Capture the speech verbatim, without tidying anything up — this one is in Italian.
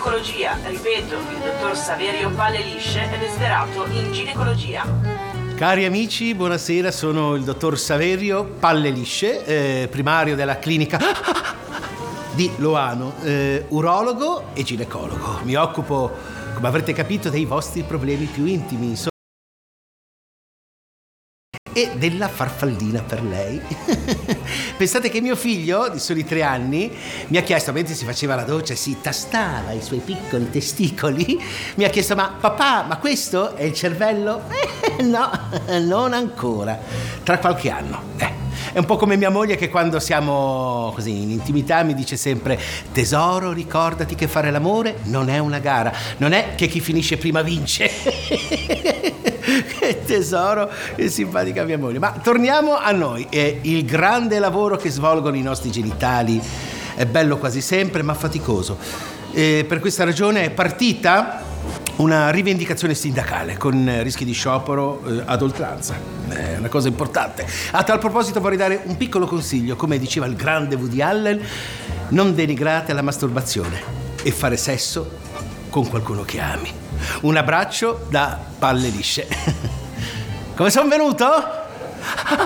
ginecologia. Ripeto, il dottor Saverio Palle Lisce è desiderato in ginecologia. Cari amici, buonasera, sono il dottor Saverio Palle Lisce, eh, primario della clinica di Loano, eh, urologo e ginecologo. Mi occupo, come avrete capito, dei vostri problemi più intimi, insomma, e della farfallina per lei. Pensate che mio figlio, di soli tre anni, mi ha chiesto, mentre si faceva la doccia e si tastava i suoi piccoli testicoli, mi ha chiesto: ma papà, ma questo è il cervello? Eh, no, non ancora, tra qualche anno. Eh. È un po' come mia moglie che quando siamo così in intimità mi dice sempre: tesoro, ricordati che fare l'amore non è una gara, non è che chi finisce prima vince. Che tesoro, che simpatica mia moglie. Ma torniamo a noi. Eh, il grande lavoro che svolgono i nostri genitali è bello quasi sempre, ma faticoso. Eh, per questa ragione è partita una rivendicazione sindacale con rischi di sciopero eh, ad oltranza. È una cosa importante. A tal proposito vorrei dare un piccolo consiglio. Come diceva il grande Woody Allen, non denigrate la masturbazione e fare sesso con qualcuno che ami. Un abbraccio da Palle Lisce. Come son venuto?